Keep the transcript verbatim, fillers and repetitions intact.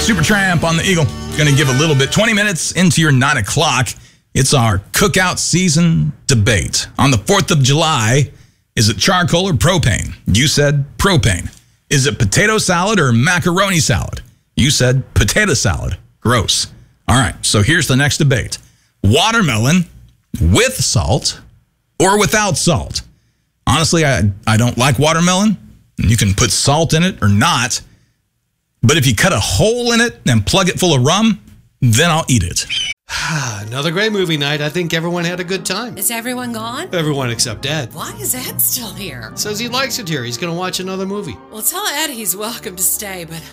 Supertramp on the Eagle. Going to give a little bit. twenty minutes into your nine o'clock. It's our cookout season debate. On the fourth of July, is it charcoal or propane? You said propane. Is it potato salad or macaroni salad? You said potato salad. Gross. All right, so here's the next debate. Watermelon with salt or without salt? Honestly, I, I don't like watermelon. You can put salt in it or not. But if you cut a hole in it and plug it full of rum, then I'll eat it. Another great movie night. I think everyone had a good time. Is everyone gone? Everyone except Dad. Why is Ed still here? Says he likes it here. He's going to watch another movie. Well, tell Ed he's welcome to stay, but